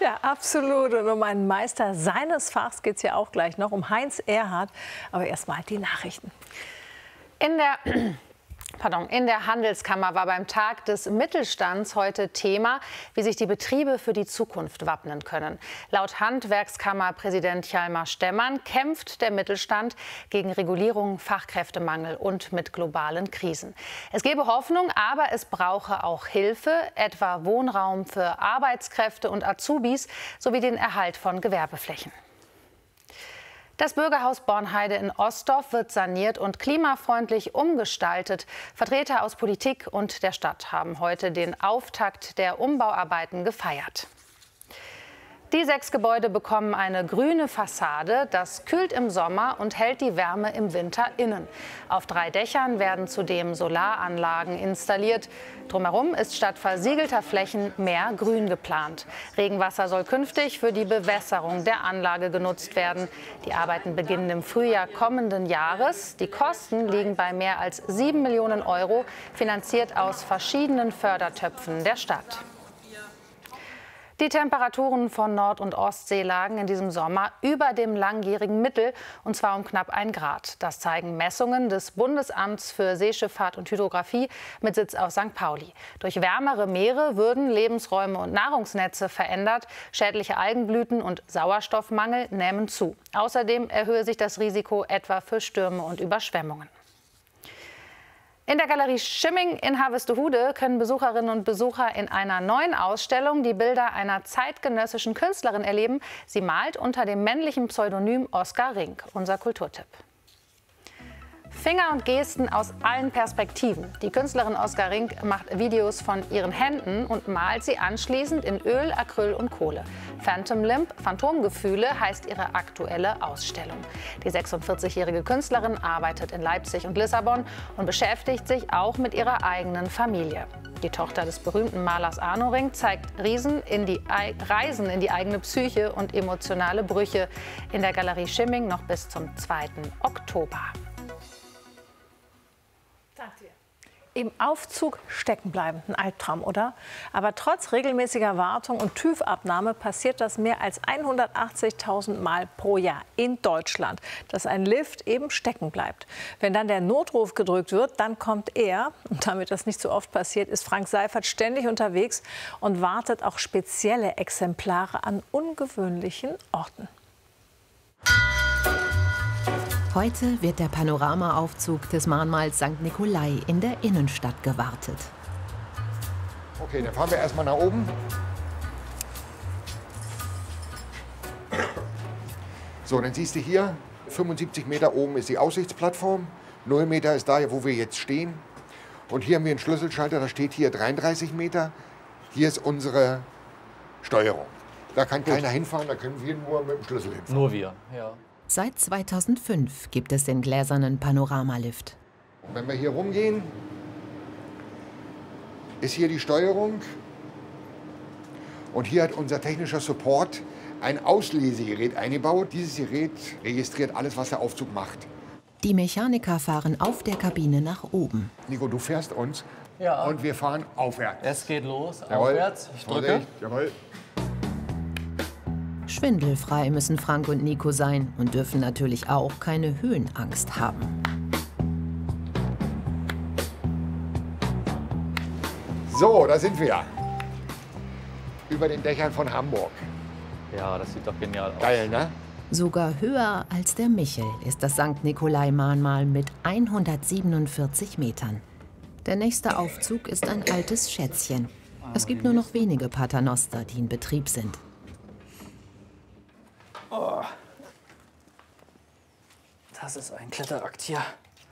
Ja, absolut. Und um einen Meister seines Fachs geht es ja auch gleich noch, um Heinz Erhardt. Aber erst mal die Nachrichten. In der Handelskammer war beim Tag des Mittelstands heute Thema, wie sich die Betriebe für die Zukunft wappnen können. Laut Handwerkskammerpräsident Hjalmar Stemmann kämpft der Mittelstand gegen Regulierung, Fachkräftemangel und mit globalen Krisen. Es gebe Hoffnung, aber es brauche auch Hilfe, etwa Wohnraum für Arbeitskräfte und Azubis sowie den Erhalt von Gewerbeflächen. Das Bürgerhaus Bornheide in Ostorf wird saniert und klimafreundlich umgestaltet. Vertreter aus Politik und der Stadt haben heute den Auftakt der Umbauarbeiten gefeiert. Die 6 Gebäude bekommen eine grüne Fassade. Das kühlt im Sommer und hält die Wärme im Winter innen. Auf 3 Dächern werden zudem Solaranlagen installiert. Drumherum ist statt versiegelter Flächen mehr Grün geplant. Regenwasser soll künftig für die Bewässerung der Anlage genutzt werden. Die Arbeiten beginnen im Frühjahr kommenden Jahres. Die Kosten liegen bei mehr als 7 Millionen Euro, finanziert aus verschiedenen Fördertöpfen der Stadt. Die Temperaturen von Nord- und Ostsee lagen in diesem Sommer über dem langjährigen Mittel, und zwar um knapp 1 Grad. Das zeigen Messungen des Bundesamts für Seeschifffahrt und Hydrographie mit Sitz auf St. Pauli. Durch wärmere Meere würden Lebensräume und Nahrungsnetze verändert. Schädliche Algenblüten und Sauerstoffmangel nähmen zu. Außerdem erhöhe sich das Risiko etwa für Stürme und Überschwemmungen. In der Galerie Schimming in Harvestehude können Besucherinnen und Besucher in einer neuen Ausstellung die Bilder einer zeitgenössischen Künstlerin erleben. Sie malt unter dem männlichen Pseudonym Oskar Rink. Unser Kulturtipp. Finger und Gesten aus allen Perspektiven. Die Künstlerin Oskar Rink macht Videos von ihren Händen und malt sie anschließend in Öl, Acryl und Kohle. Phantom Limb, Phantomgefühle, heißt ihre aktuelle Ausstellung. Die 46-jährige Künstlerin arbeitet in Leipzig und Lissabon und beschäftigt sich auch mit ihrer eigenen Familie. Die Tochter des berühmten Malers Arno Rink zeigt Reisen in die eigene Psyche und emotionale Brüche in der Galerie Schimming noch bis zum 2. Oktober. Im Aufzug stecken bleiben, ein Albtraum, oder? Aber trotz regelmäßiger Wartung und TÜV-Abnahme passiert das mehr als 180.000 Mal pro Jahr in Deutschland, dass ein Lift eben stecken bleibt. Wenn dann der Notruf gedrückt wird, dann kommt er, und damit das nicht so oft passiert, ist Frank Seifert ständig unterwegs und wartet auch spezielle Exemplare an ungewöhnlichen Orten. Heute wird der Panoramaaufzug des Mahnmals St. Nikolai in der Innenstadt gewartet. Okay, dann fahren wir erstmal nach oben. So, dann siehst du hier, 75 Meter oben ist die Aussichtsplattform. 0 Meter ist da, wo wir jetzt stehen. Und hier haben wir einen Schlüsselschalter, da steht hier 33 Meter. Hier ist unsere Steuerung. Da kann keiner hinfahren, da können wir nur mit dem Schlüssel hinfahren. Nur wir, ja. Seit 2005 gibt es den gläsernen Panoramalift. Wenn wir hier rumgehen, ist hier die Steuerung. Und hier hat unser technischer Support ein Auslesegerät eingebaut. Dieses Gerät registriert alles, was der Aufzug macht. Die Mechaniker fahren auf der Kabine nach oben. Nico, du fährst uns, Ja. und wir fahren aufwärts. Es geht los, Jawohl. aufwärts. Ich drücke. Vorsicht, jawohl. Schwindelfrei müssen Frank und Nico sein und dürfen natürlich auch keine Höhenangst haben. So, da sind wir. Über den Dächern von Hamburg. Ja, das sieht doch genial aus. Geil, ne? Sogar höher als der Michel ist das St. Nikolai-Mahnmal mit 147 Metern. Der nächste Aufzug ist ein altes Schätzchen. Es gibt nur noch wenige Paternoster, die in Betrieb sind. Oh. Das ist ein Kletterakt hier.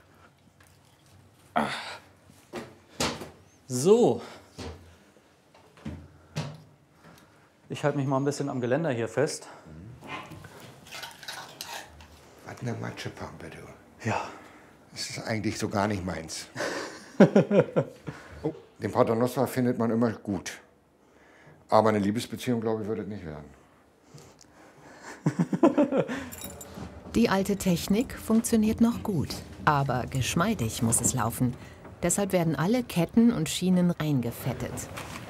So. Ich halte mich mal ein bisschen am Geländer hier fest. Was eine Matschepampe, du. Ja. Das ist eigentlich so gar nicht meins. Oh, den Paternoster findet man immer gut. Aber eine Liebesbeziehung, glaube ich, würde es nicht werden. Die alte Technik funktioniert noch gut, aber geschmeidig muss es laufen. Deshalb werden alle Ketten und Schienen eingefettet.